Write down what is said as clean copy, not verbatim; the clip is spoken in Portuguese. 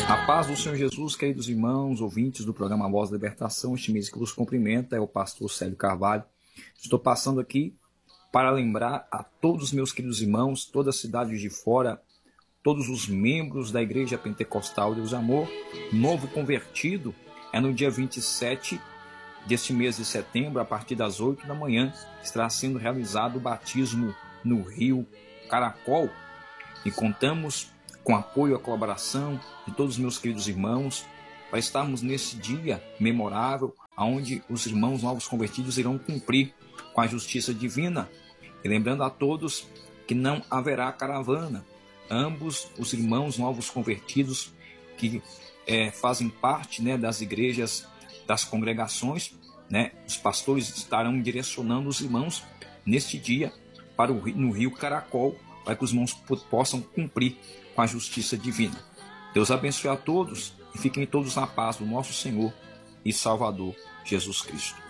A paz do Senhor Jesus, queridos irmãos, ouvintes do programa Voz da Libertação, este mês que vos cumprimenta é o pastor Célio Carvalho. Estou passando aqui para lembrar a todos os meus queridos irmãos, toda a cidade de fora, todos os membros da Igreja Pentecostal Deus Amor, novo convertido, é no dia 27 deste mês de setembro, a partir das 8 da manhã, estará sendo realizado o batismo no Rio Caracol e contamos com apoio e a colaboração de todos os meus queridos irmãos, para estarmos nesse dia memorável, onde os irmãos novos convertidos irão cumprir com a justiça divina. E lembrando a todos que não haverá caravana. Ambos os irmãos novos convertidos que fazem parte, das igrejas, das congregações, os pastores estarão direcionando os irmãos neste dia no Rio Caracol, para que os irmãos possam cumprir com a justiça divina. Deus abençoe a todos e fiquem todos na paz do nosso Senhor e Salvador Jesus Cristo.